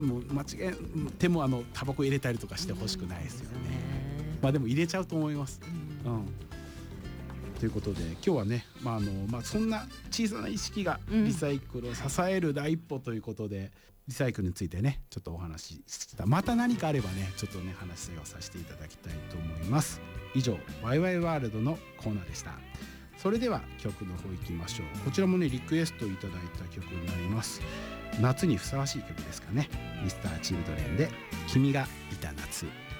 もう間違えてもタバコ入れたりとかしてほしくないですよね。まあでも入れちゃうと思います。ということで今日はね、そんな小さな意識がリサイクルを支える第一歩ということで、リサイクルについてねちょっとお話しした。また何かあればねちょっとね話をさせていただきたいと思います。以上ワイワイワールドのコーナーでした。それでは曲の方行きましょう。こちらもねリクエストいただいた曲になります。夏にふさわしい曲ですかね。Mr.Children で君がいた夏。